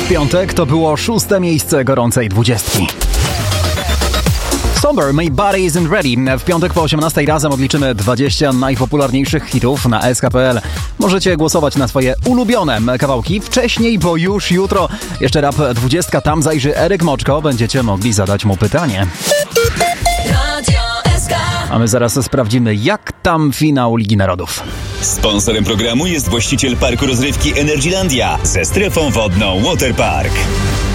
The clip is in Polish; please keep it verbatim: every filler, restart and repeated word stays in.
W piątek to było szóste miejsce gorącej dwudziestki. Somber, My Body Isn't Ready. W piątek po osiemnastej razem odliczymy dwadzieścia najpopularniejszych hitów na S K P L. Możecie głosować na swoje ulubione kawałki wcześniej, bo już jutro jeszcze rap dwudziestka, tam zajrzy Eryk Moczko. Będziecie mogli zadać mu pytanie. A my zaraz sprawdzimy, jak tam finał Ligi Narodów. Sponsorem programu jest właściciel parku rozrywki Energylandia ze strefą wodną Waterpark.